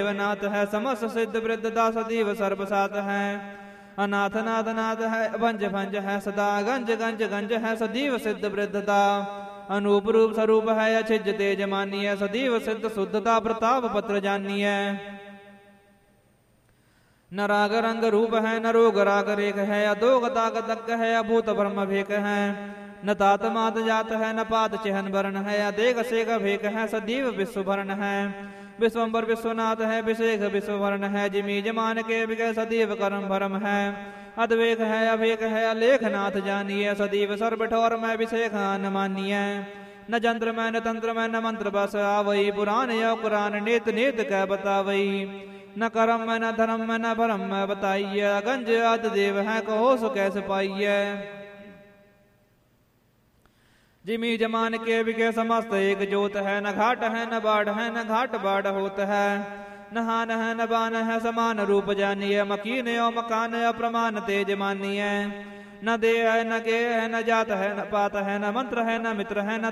नाथ है, समस्त सिद्ध वृद्धता सदैव सर्वसात है। अनाथ नाथ नाथ है, भंज भंज है सदा, गंज गंज गंज है सदैव सिद्ध वृद्धता। अनूप रूप स्वरूप है, अछिज तेज मानिय, सदैव सिद्ध शुद्धता प्रताप पत्र जानिय। न राग रंग रूप है, न रोग राग रेख है, अदोग ताग तक है, अभूत ब्रह्म भेक है। न तात मात जात है, न पात चिहन वर्ण है, अदेग सेग भेक है, सदैव विश्व भरण है। विश्वम्बर विश्वनाथ है, विशेख विश्ववर्ण है, जिमी जमान के विगह सदैव कर्म भरम है। अद्वेक है, अभेक है, अलेख नाथ जानिय, सदैव सर्व ठौर में विशेख न मानिय। न जंत्र में न तंत्र में न मंत्र बस आवई, पुराण या कुरान नेत नेत कह बतावई। न कर्म में न धर्म में न भरम में बताइए, गंज आदि देव है, कहो सो कैसे पाइय। जिमी जमान के विके समस्त एक जोत है, न घाट है न बाढ़ है, न घाट बाढ़ होत है। न हान है न बान है, समान रूप जानिय, मकीन यो मकान अप्रमाण तेज मानिय। न देह है न गे है, न जात है न पात है, न मंत्र है न मित्र है, न